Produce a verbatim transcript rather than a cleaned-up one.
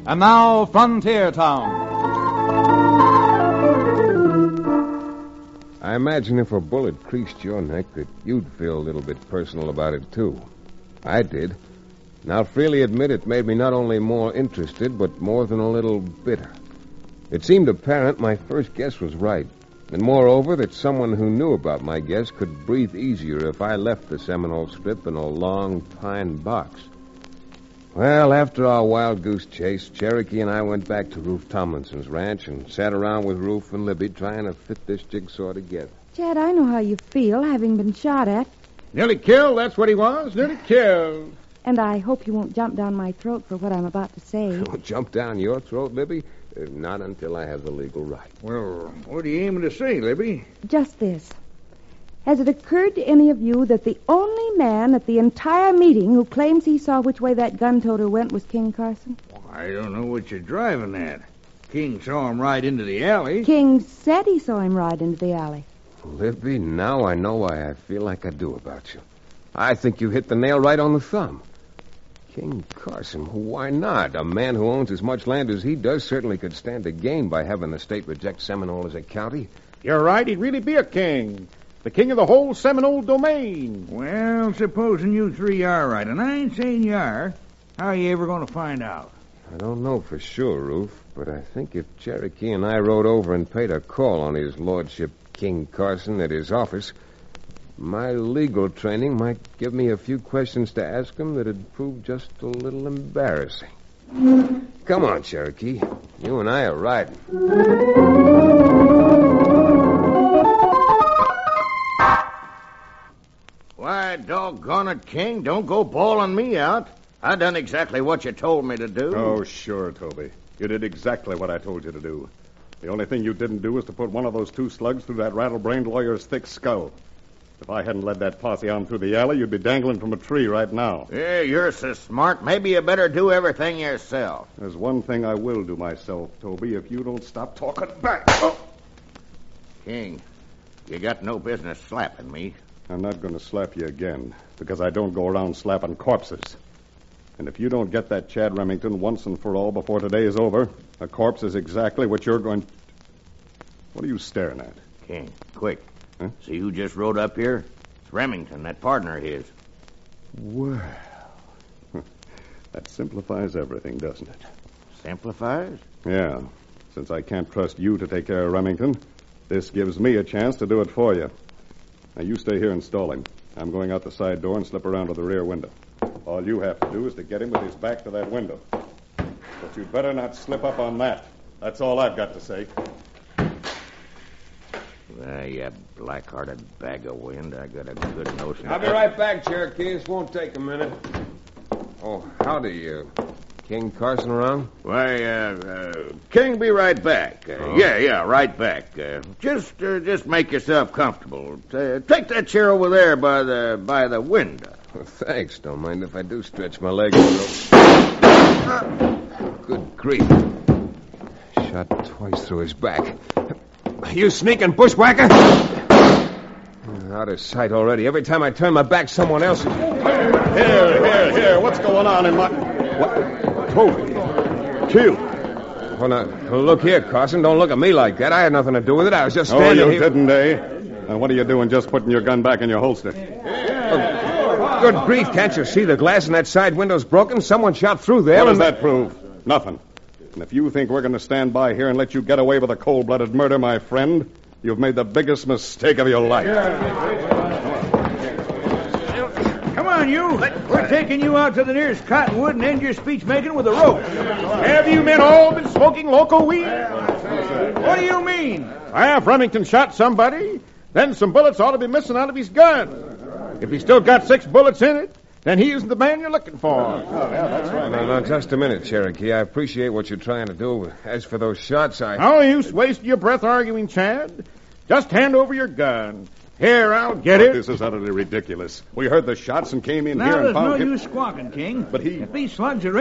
And now, Frontier Town. I imagine if a bullet creased your neck that you'd feel a little bit personal about it, too. I did. And I'll freely admit it made me not only more interested, but more than a little bitter. It seemed apparent my first guess was right. And moreover, that someone who knew about my guess could breathe easier if I left the Seminole Strip in a long pine box. Well, after our wild goose chase, Cherokee and I went back to Rufe Tomlinson's ranch and sat around with Rufe and Libby trying to fit this jigsaw together. Chad, I know how you feel, having been shot at. Nearly killed, that's what he was. Nearly killed. And I hope you won't jump down my throat for what I'm about to say. Don't jump down your throat, Libby. Uh, not until I have the legal right. Well, what are you aiming to say, Libby? Just this. Has it occurred to any of you that the only man at the entire meeting who claims he saw which way that gun-toter went was King Carson? Well, I don't know what you're driving at. King saw him ride into the alley. King said he saw him ride into the alley. Libby, now I know why I feel like I do about you. I think you hit the nail right on the thumb. King Carson, why not? A man who owns as much land as he does certainly could stand to gain by having the state reject Seminole as a county. You're right, he'd really be a king. The king of the whole Seminole domain. Well, supposing you three are right, and I ain't saying you are, how are you ever going to find out? I don't know for sure, Rufe, but I think if Cherokee and I rode over and paid a call on his lordship, King Carson, at his office, my legal training might give me a few questions to ask him that'd prove just a little embarrassing. Come on, Cherokee. You and I are riding. Why, doggone it, King, don't go bawling me out. I done exactly what you told me to do. Oh, sure, Toby. You did exactly what I told you to do. The only thing you didn't do was to put one of those two slugs through that rattle-brained lawyer's thick skull. If I hadn't led that posse on through the alley, you'd be dangling from a tree right now. Yeah, you're so smart. Maybe you better do everything yourself. There's one thing I will do myself, Toby, if you don't stop talking back. Oh. King, you got no business slapping me. I'm not going to slap you again, because I don't go around slapping corpses. And if you don't get that Chad Remington once and for all before today is over, a corpse is exactly what you're going... What are you staring at? King, quick. Huh? See who just rode up here? It's Remington, that partner of his. Well, that simplifies everything, doesn't it? Simplifies? Yeah. Since I can't trust you to take care of Remington, this gives me a chance to do it for you. Now, you stay here and stall him. I'm going out the side door and slip around to the rear window. All you have to do is to get him with his back to that window. But you'd better not slip up on that. That's all I've got to say. Well, you black-hearted bag of wind. I got a good notion. I'll be right back, Cherokee. This won't take a minute. Oh, howdy, uh, King Carson around? Why, uh, uh, King, be right back. Uh, oh. Yeah, yeah, right back. Uh, just, uh, just make yourself comfortable. Uh, take that chair over there by the by the window. Well, thanks. Don't mind if I do stretch my legs a little. Good grief! Shot twice through his back. You sneaking bushwhacker! Out of sight already. Every time I turn my back, someone else is... Here, here, here. What's going on in my... What? Toby. Killed. Well, now, look here, Carson. Don't look at me like that. I had nothing to do with it. I was just standing here... Oh, you here. didn't, eh? Now, what are you doing just putting your gun back in your holster? Oh, good grief. Can't you see the glass in that side window's broken? Someone shot through there. What and... does that prove? Nothing. And if you think we're going to stand by here and let you get away with a cold-blooded murder, my friend, you've made the biggest mistake of your life. Come on, you. We're taking you out to the nearest cottonwood and end your speech-making with a rope. Have you men all been smoking loco weed? What do you mean? I have Remington shot somebody. Then some bullets ought to be missing out of his gun. If he's still got six bullets in it, then he isn't the man you're looking for. Oh, yeah, that's right. No, no, just a minute, Cherokee. I appreciate what you're trying to do. As for those shots, I... No use wasting your breath arguing, Chad. Just hand over your gun. Here, I'll get it. This is utterly ridiculous. We heard the shots and came in now here and there's found no him. use squawking, King. But he... If these slugs are